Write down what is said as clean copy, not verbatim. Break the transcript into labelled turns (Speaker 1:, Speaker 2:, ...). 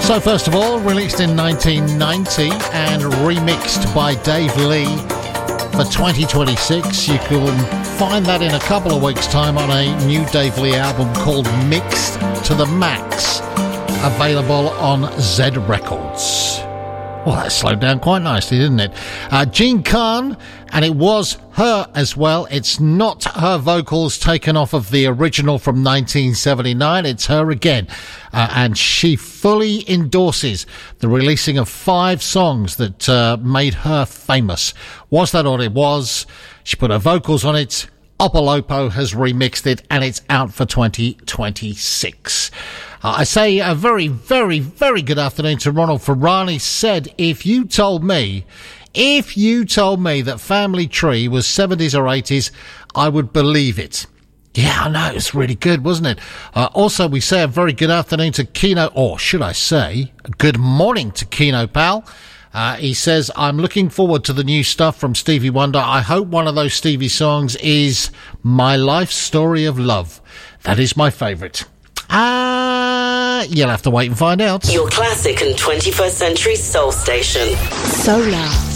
Speaker 1: So first of all, released in 1990 and remixed by Dave Lee for 2026. You can find that in a couple of weeks' time on a new Dave Lee album called Mixed to the Max, available on Z Records. Well, that slowed down quite nicely, didn't it? Jean Khan, and it was her as well. It's not her vocals taken off of the original from 1979. It's her again. And she fully endorses the releasing of 5 songs that made her famous. Was that all it was? She put her vocals on it. Opolopo has remixed it, and it's out for 2026. I say a very, very, very good afternoon to Ronald Ferrani. Said, if you told me that Family Tree was 70s or 80s, I would believe it. Yeah, I know, it's really good, wasn't it? Also, we say a very good afternoon to Kino, or should I say, good morning to Kino Pal. He says, I'm looking forward to the new stuff from Stevie Wonder. I hope one of those Stevie songs is My Life Story of Love. That is my favourite. You'll have to wait and find out.
Speaker 2: Your classic and 21st century soul station.
Speaker 3: Solar.